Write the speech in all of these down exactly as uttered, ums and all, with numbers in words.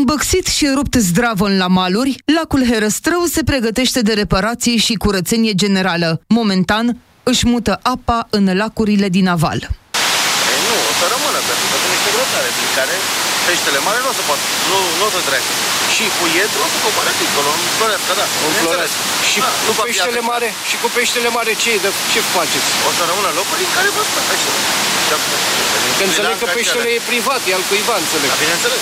Îmbăxit și rupt zdravăn la maluri, lacul Herăstrău se pregătește de reparații și curățenie generală. Momentan își mută apa în lacurile din aval. Ei, nu, o să rămână, pentru că sunt niște grotare prin care peștele mare nu o să poată, nu, nu o să treacă. Și cu iedru o să coboare dincolo, în Floreasca, da. În Floreasca. Și da, cu peștele mare, și cu peștele mare ce de ce faceți? O să rămână locuri în care vă stă peștele. Că înțeleg că peștele e privat, e al cuiva, înțeleg. Da, bineînțeles.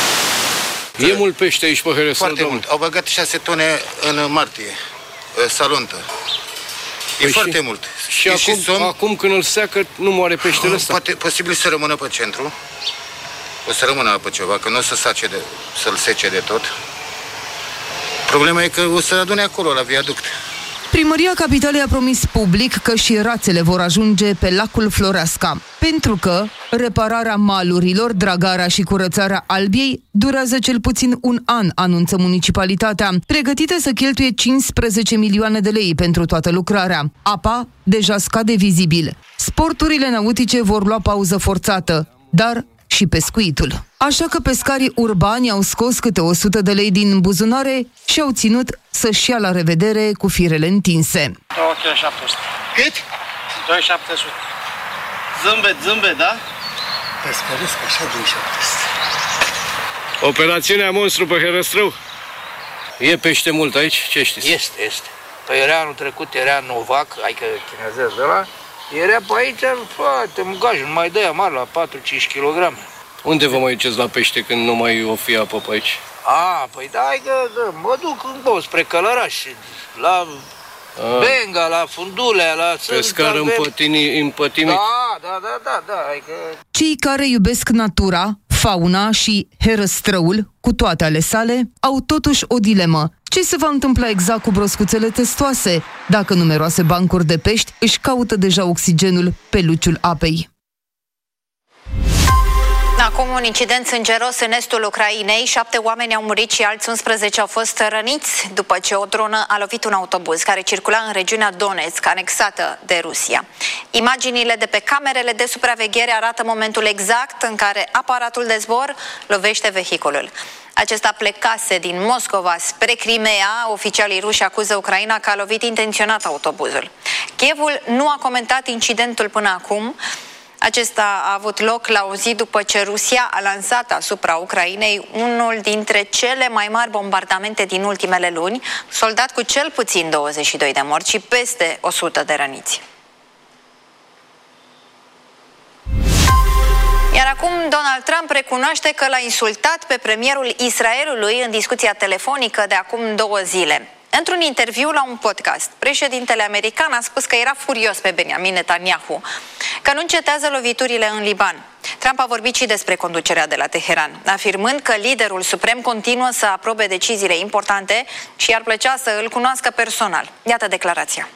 E mult pește aici pe Herăstrău. Foarte mult. Au băgat șase tone în martie, salontă. E păi foarte și, mult. Și, acum, și somn, acum când îl seacă, nu moare peștele ăsta? Poate, posibil să rămână pe centru. O să rămână pe ceva, că nu o să sace de, să-l sece de tot. Problema e că o să adune acolo, la viaduct. Primăria Capitalei a promis public că și rațele vor ajunge pe lacul Floreasca, pentru că repararea malurilor, dragarea și curățarea Albiei durează cel puțin un an, anunță municipalitatea, pregătită să cheltuie cincisprezece milioane de lei pentru toată lucrarea. Apa deja scade vizibil. Sporturile nautice vor lua pauză forțată, dar și pescuitul. Așa că pescarii urbani au scos câte o sută de lei din buzunare și au ținut să-și ia la revedere cu firele întinse. două kilo șapte sute. Cât? doi kilo șapte sute. Zâmbet, zâmbet, da? Pescăresc așa din șapte sute. Operațiunea monstru pe Herăstrău. E pește mult aici? Ce știți? Este, este. Păi era anul trecut, era Novac, adică chinezez de ăla. Era pe aici, foarte mugaj, nu mai dăia mari, la patru-cinci kilograme. Unde vă mai duceți la pește când nu mai o fi apă pe aici? A, păi da, că da, mă duc în bou, spre Călăraș, la A. Benga, la Fundulea, la... Pescar împătimit. Da, da, da, da, da, adică... Cei care iubesc natura, fauna și Herăstrăul, cu toate ale sale, au totuși o dilemă. Ce se va întâmpla exact cu broscuțele testoase, dacă numeroase bancuri de pești își caută deja oxigenul pe luciul apei? Acum un incident sângeros în estul Ucrainei. Șapte oameni au murit și alți unsprezece au fost răniți după ce o dronă a lovit un autobuz care circula în regiunea Donetsk, anexată de Rusia. Imaginile de pe camerele de supraveghere arată momentul exact în care aparatul de zbor lovește vehiculul. Acesta plecase din Moscova spre Crimea. Oficialii ruși acuză Ucraina că a lovit intenționat autobuzul. Kievul nu a comentat incidentul până acum. Acesta a avut loc la o zi după ce Rusia a lansat asupra Ucrainei unul dintre cele mai mari bombardamente din ultimele luni, soldat cu cel puțin douăzeci și doi de morți și peste o sută de răniți. Iar acum Donald Trump recunoaște că l-a insultat pe premierul Israelului în discuția telefonică de acum două zile. Într-un interviu la un podcast, președintele american a spus că era furios pe Benjamin Netanyahu, că nu încetează loviturile în Liban. Trump a vorbit și despre conducerea de la Teheran, afirmând că liderul suprem continuă să aprobe deciziile importante și i-ar plăcea să îl cunoască personal. Iată declarația.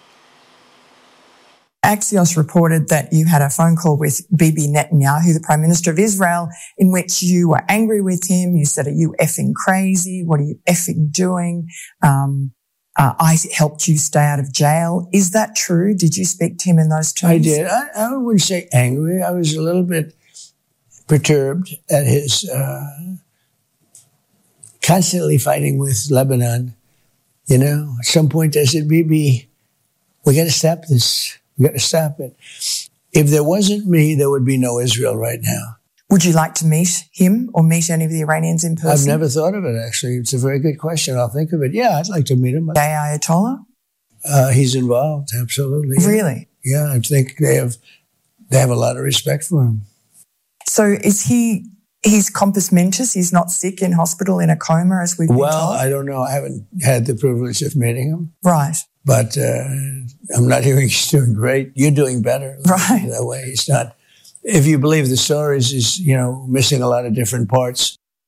Axios reported that you had a phone call with Bibi Netanyahu, the Prime Minister of Israel, in which you were angry with him. You said, "Are you effing crazy? What are you effing doing? Um, uh, I helped you stay out of jail." Is that true? Did you speak to him in those terms? I did. I, I wouldn't say angry. I was a little bit perturbed at his uh, constantly fighting with Lebanon. You know, at some point I said, Bibi, we got to stop this. We got to stop it. If there wasn't me, there would be no Israel right now. Would you like to meet him or meet any of the Iranians in person? I've never thought of it, actually. It's a very good question. I'll think of it. Yeah, I'd like to meet him. Gay Ayatollah? Uh, he's involved, absolutely. Really? Yeah, I think they have they have a lot of respect for him. So is he, he's compos mentis? He's not sick in hospital in a coma, as we've been Well, told? I don't know. I haven't had the privilege of meeting him. Right. But uh, I'm not hearing he's doing great. You're doing better. Right. That way, he's not. If you believe the stories, he's, you know, missing a lot of different parts.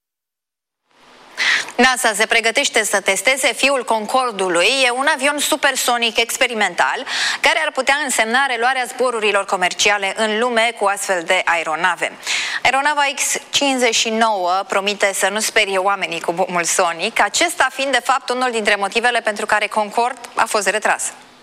NASA se pregătește să testeze fiul Concordului. E un avion supersonic experimental care ar putea însemna reluarea zborurilor comerciale în lume cu astfel de aeronave. Aeronava X cincizeci și nouă promite să nu sperie oamenii cu boomul sonic, acesta fiind de fapt unul dintre motivele pentru care Concorde a fost retras.